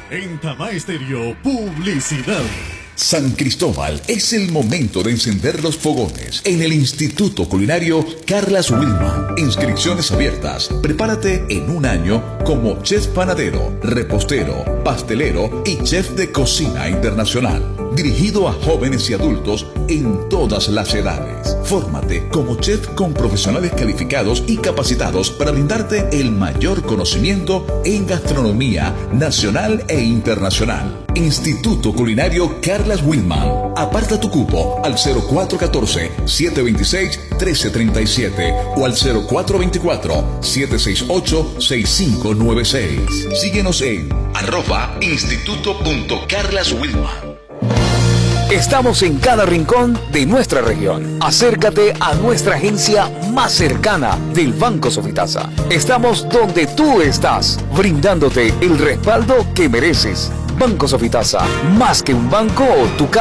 En Tamá Estéreo, publicidad. San Cristóbal, es el momento de encender los fogones en el Instituto Culinario Carlas Wilman. Inscripciones abiertas. Prepárate en un año como chef panadero, repostero, pastelero y chef de cocina internacional. Dirigido a jóvenes y adultos en todas las edades. Fórmate como chef con profesionales calificados y capacitados para brindarte el mayor conocimiento en gastronomía nacional e internacional. Instituto Culinario Carlas Wilman. Aparta tu cupo al 0414-726-1337 o al 0424-768-6596. Síguenos en @instituto.carlaswilman. Estamos en cada rincón de nuestra región. Acércate a nuestra agencia más cercana del Banco Sofitasa. Estamos donde tú estás, brindándote el respaldo que mereces. Banco Sofitasa, más que un banco, tu casa.